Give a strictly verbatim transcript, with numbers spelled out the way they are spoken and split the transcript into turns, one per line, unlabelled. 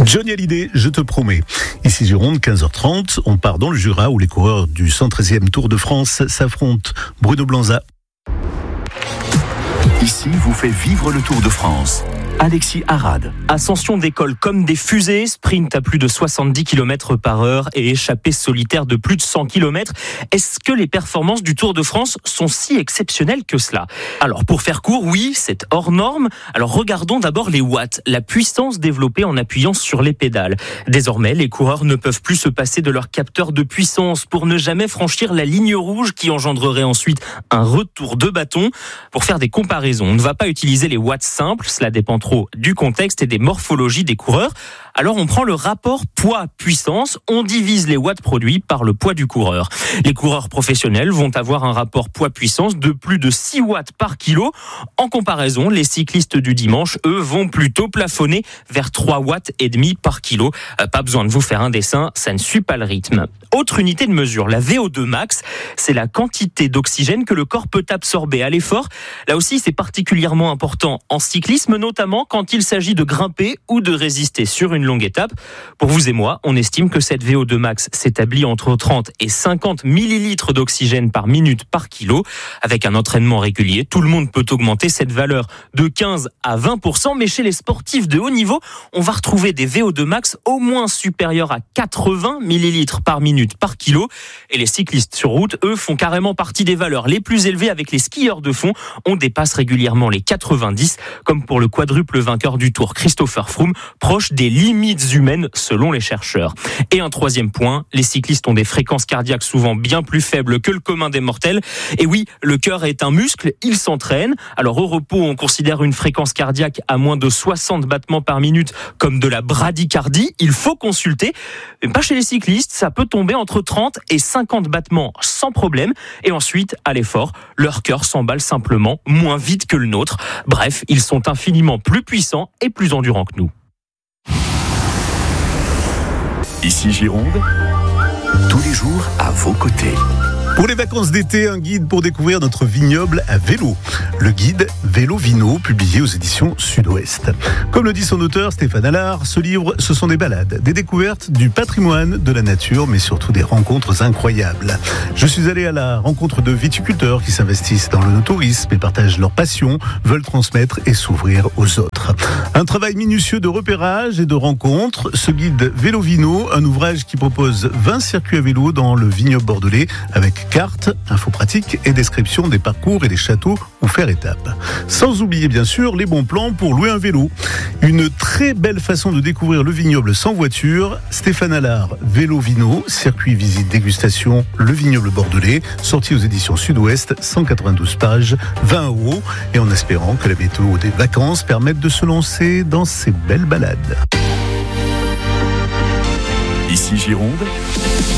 Johnny Hallyday, je te promets. Ici Gironde, quinze heures trente, on part dans le Jura où les coureurs du cent treizième Tour de France s'affrontent. Bruno Blanza.
Ici vous fait vivre le Tour de France. Alexis Arad.
Ascension d'école comme des fusées, sprint à plus de soixante-dix kilomètres par heure et échappée solitaire de plus de cent kilomètres. Est-ce que les performances du Tour de France sont si exceptionnelles que cela ? Alors pour faire court, oui, c'est hors norme. Alors regardons d'abord les watts, la puissance développée en appuyant sur les pédales. Désormais, les coureurs ne peuvent plus se passer de leur capteur de puissance pour ne jamais franchir la ligne rouge qui engendrerait ensuite un retour de bâton. Pour faire des comparaisons, on ne va pas utiliser les watts simples, cela dépend trop du contexte et des morphologies des coureurs. Alors on prend le rapport poids-puissance, on divise les watts produits par le poids du coureur. Les coureurs professionnels vont avoir un rapport poids-puissance de plus de six watts par kilo. En comparaison, les cyclistes du dimanche, eux, vont plutôt plafonner vers trois watts et demi par kilo. Euh, pas besoin de vous faire un dessin, ça ne suit pas le rythme. Autre unité de mesure, la V O deux max, c'est la quantité d'oxygène que le corps peut absorber à l'effort. Là aussi, c'est particulièrement important en cyclisme, notamment quand il s'agit de grimper ou de résister sur une longue étape. Pour vous et moi, on estime que cette V O deux max s'établit entre trente et cinquante millilitres d'oxygène par minute par kilo. Avec un entraînement régulier, tout le monde peut augmenter cette valeur de quinze à vingt pour cent, mais chez les sportifs de haut niveau, on va retrouver des V O deux max au moins supérieurs à quatre-vingts millilitres par minute par kilo. Et les cyclistes sur route, eux, font carrément partie des valeurs les plus élevées avec les skieurs de fond. On dépasse régulièrement les quatre-vingt-dix, comme pour le quadruple vainqueur du Tour, Christopher Froome, proche des limites humaines selon les chercheurs. Et un troisième point, les cyclistes ont des fréquences cardiaques souvent bien plus faibles que le commun des mortels. Et oui, le cœur est un muscle, il s'entraîne. Alors au repos, on considère une fréquence cardiaque à moins de soixante battements par minute comme de la bradycardie. Il faut consulter. Mais pas chez les cyclistes, ça peut tomber entre trente et cinquante battements sans problème. Et ensuite, à l'effort, leur cœur s'emballe simplement moins vite que le nôtre. Bref, ils sont infiniment plus puissants et plus endurants que nous.
Ici Gironde, tous les jours à vos côtés.
Pour les vacances d'été, un guide pour découvrir notre vignoble à vélo. Le guide Vélo Vino, publié aux éditions Sud-Ouest. Comme le dit son auteur, Stéphane Allard, ce livre, ce sont des balades, des découvertes du patrimoine, de la nature, mais surtout des rencontres incroyables. Je suis allé à la rencontre de viticulteurs qui s'investissent dans le tourisme et partagent leur passion, veulent transmettre et s'ouvrir aux autres. Un travail minutieux de repérage et de rencontres. Ce guide Vélo Vino, un ouvrage qui propose vingt circuits à vélo dans le vignoble bordelais avec cartes, infos pratiques et description des parcours et des châteaux où faire étape. Sans oublier bien sûr les bons plans pour louer un vélo. Une très belle façon de découvrir le vignoble sans voiture. Stéphane Allard, Vélo Vino, circuit visite dégustation, le vignoble bordelais, sorti aux éditions Sud-Ouest, cent quatre-vingt-douze pages, vingt euros, et en espérant que la météo des vacances permette de se lancer dans ces belles balades.
Ici Gironde.